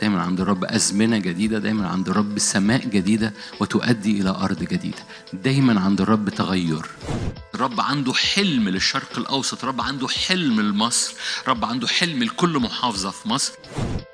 دايما عند الرب أزمنة جديدة، دايما عند الرب سماء جديدة وتؤدي إلى أرض جديدة. دايما عند الرب تغير. الرب عنده حلم للشرق الأوسط، الرب عنده حلم لمصر، الرب عنده حلم لكل محافظة في مصر.